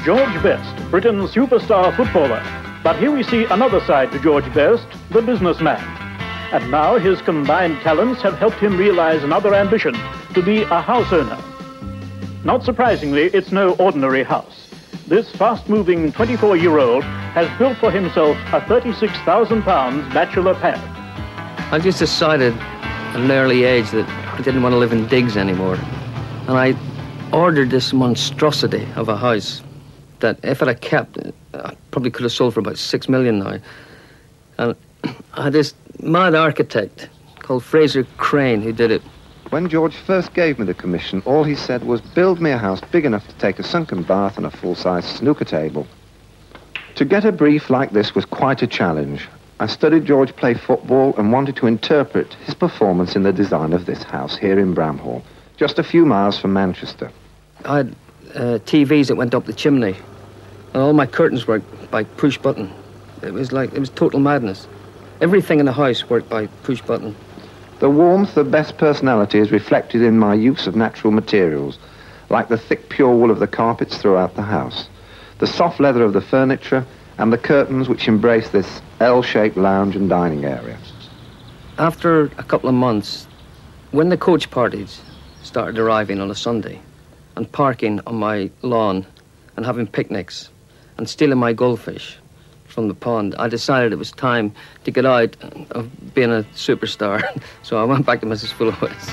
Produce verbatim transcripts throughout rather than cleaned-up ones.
George Best, Britain's superstar footballer. But here we see another side to George Best, the businessman. And now his combined talents have helped him realize another ambition, to be a house owner. Not surprisingly, it's no ordinary house. This fast-moving twenty-four-year-old has built for himself a thirty-six thousand pounds bachelor pad. I just decided at an early age that I didn't want to live in digs anymore. And I ordered this monstrosity of a house that if it had kept, I probably could have sold for about six million now. And I had this mad architect called Fraser Crane who did it. When George first gave me the commission, all he said was, build me a house big enough to take a sunken bath and a full-size snooker table. To get a brief like this was quite a challenge. I studied George play football and wanted to interpret his performance in the design of this house here in Bramhall, just a few miles from Manchester. I had uh, T Vs that went up the chimney, and all my curtains worked by push button. It was like, it was total madness. Everything in the house worked by push button. The warmth of Best's personality is reflected in my use of natural materials, like the thick pure wool of the carpets throughout the house, the soft leather of the furniture, and the curtains which embrace this L-shaped lounge and dining area. After a couple of months, when the coach parties started arriving on a Sunday and parking on my lawn and having picnics and stealing my goldfish from the pond, I decided it was time to get out of being a superstar. So I went back to Missus Fuller West.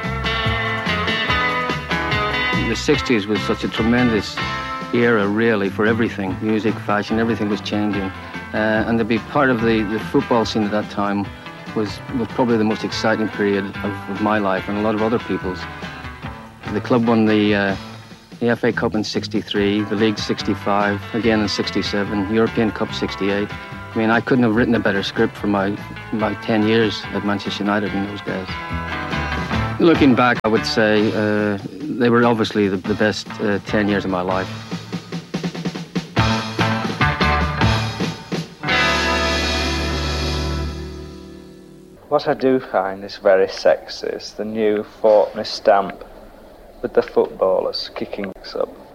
The sixties was such a tremendous era, really, for everything. Music, fashion, everything was changing. Uh, and to be part of the, the football scene at that time was, was probably the most exciting period of, of my life and a lot of other people's. The club won the, uh, the F A Cup in sixty-three, the League sixty-five, again in sixty-seven, European Cup sixty-eight. I mean, I couldn't have written a better script for my, my ten years at Manchester United in those days. Looking back, I would say uh, they were obviously the, the best uh, ten years of my life. What I do find is very sexy is the new Fortney stamp with the footballers kicking up.